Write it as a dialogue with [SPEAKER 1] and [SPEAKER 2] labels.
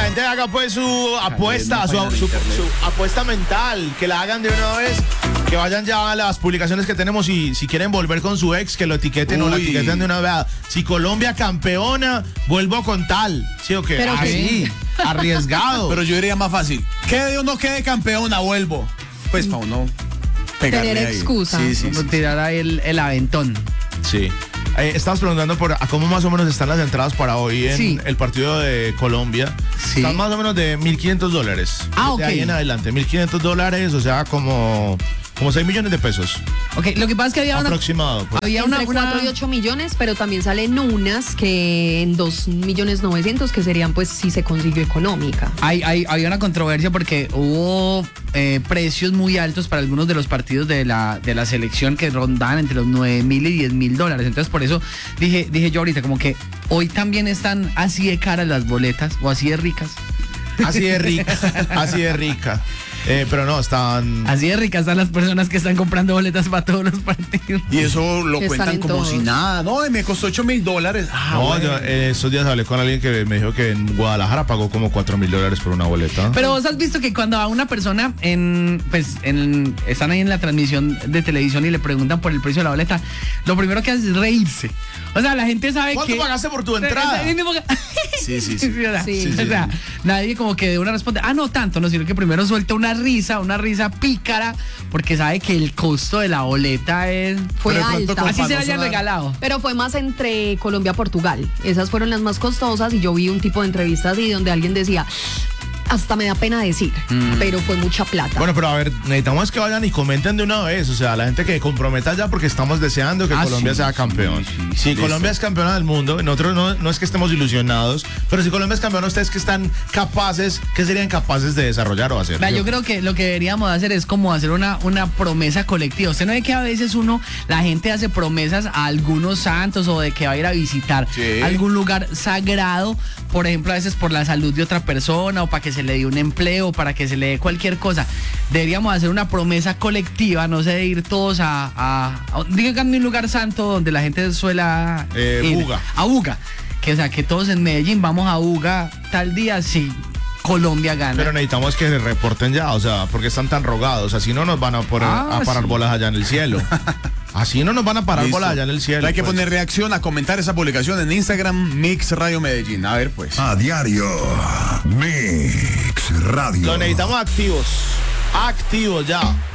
[SPEAKER 1] gente haga pues su apuesta, su apuesta mental, que la hagan de una vez, que vayan ya a las publicaciones que tenemos y si quieren volver con su ex, que lo etiqueten o la etiqueten de una vez. Si Colombia campeona, vuelvo con tal, ¿sí o qué?
[SPEAKER 2] Pero
[SPEAKER 1] así, arriesgado.
[SPEAKER 3] Pero yo diría más fácil, quede o no quede campeona, vuelvo. Pues para uno pegarle
[SPEAKER 2] tener
[SPEAKER 3] ahí.
[SPEAKER 2] excusa.
[SPEAKER 3] Sí.
[SPEAKER 4] Tirar ahí el aventón.
[SPEAKER 1] Sí. Estamos preguntando a cómo más o menos están las entradas para hoy en el partido de Colombia.
[SPEAKER 4] Sí.
[SPEAKER 1] Están más o menos de $1,500.
[SPEAKER 4] Ah, ok.
[SPEAKER 1] De ahí en adelante, $1,500, o sea, como 6 millones de pesos.
[SPEAKER 4] Ok, lo que pasa es que había
[SPEAKER 1] aproximado. Pues.
[SPEAKER 4] había
[SPEAKER 2] Entre 4 y 8 millones, pero también salen unas que en 2.900.000, que serían pues si se consiguió económica.
[SPEAKER 4] Había una controversia porque hubo precios muy altos para algunos de los partidos de la selección que rondaban entre los $9,000 y $10,000. Entonces por eso dije yo ahorita como que hoy también están así de caras las boletas o así de ricas.
[SPEAKER 1] Así de rica. Pero no, están...
[SPEAKER 4] Así de ricas están las personas que están comprando boletas para todos los partidos.
[SPEAKER 3] Y eso lo
[SPEAKER 2] Que
[SPEAKER 3] cuentan
[SPEAKER 2] están en
[SPEAKER 3] como
[SPEAKER 2] todos.
[SPEAKER 3] si nada. No, me costó $8,000.
[SPEAKER 1] No,
[SPEAKER 3] Bueno.
[SPEAKER 1] yo estos días hablé con alguien que me dijo que en Guadalajara pagó como $4,000 por una boleta.
[SPEAKER 4] Pero vos has visto que cuando a una persona están ahí en la transmisión de televisión y le preguntan por el precio de la boleta, lo primero que hace es reírse. O sea, la gente sabe
[SPEAKER 1] ¿Cuánto
[SPEAKER 4] que...
[SPEAKER 1] pagaste por tu entrada?
[SPEAKER 3] Sí.
[SPEAKER 4] O sea, nadie como que de una responde, no tanto, no, sino que primero suelta una risa pícara, porque sabe que el costo de la boleta
[SPEAKER 2] Fue
[SPEAKER 3] Pero de pronto
[SPEAKER 2] alta.
[SPEAKER 3] con-
[SPEAKER 4] así se
[SPEAKER 3] no
[SPEAKER 4] haya
[SPEAKER 3] sonar.
[SPEAKER 4] regalado.
[SPEAKER 2] Pero fue más entre Colombia y Portugal. Esas fueron las más costosas y yo vi un tipo de entrevistas así donde alguien decía, hasta me da pena decir, pero fue mucha plata.
[SPEAKER 1] Bueno, pero a ver, necesitamos que vayan y comenten de una vez. O sea, la gente que comprometa ya porque estamos deseando que Colombia sea campeón. Si Colombia es campeona del mundo, nosotros no es que estemos ilusionados, pero si Colombia es campeona, ustedes que están capaces, ¿qué serían capaces de desarrollar o hacer?
[SPEAKER 4] Vea, yo creo que lo que deberíamos hacer es como hacer una promesa colectiva. Usted no ve que a veces la gente hace promesas a algunos santos o de que va a ir a visitar algún lugar sagrado, por ejemplo, a veces por la salud de otra persona o para que se le dé un empleo, para que se le dé cualquier cosa. Deberíamos hacer una promesa colectiva, no sé, de ir todos díganme un lugar santo donde la gente suela ir.
[SPEAKER 1] Buga.
[SPEAKER 4] A Buga. Que, o sea, que todos en Medellín vamos a Buga tal día, sí, Colombia gana.
[SPEAKER 1] Pero necesitamos que reporten ya, o sea, porque están tan rogados. Así no nos van a parar bolas allá en el cielo. Así no nos van a parar
[SPEAKER 3] Listo.
[SPEAKER 1] bolas allá en el cielo.
[SPEAKER 3] Hay que
[SPEAKER 1] pues.
[SPEAKER 3] poner reacción a comentar esa publicación en Instagram, Mix Radio Medellín. A ver, pues.
[SPEAKER 5] A diario, Mix Radio.
[SPEAKER 1] Lo necesitamos activos. Activos ya.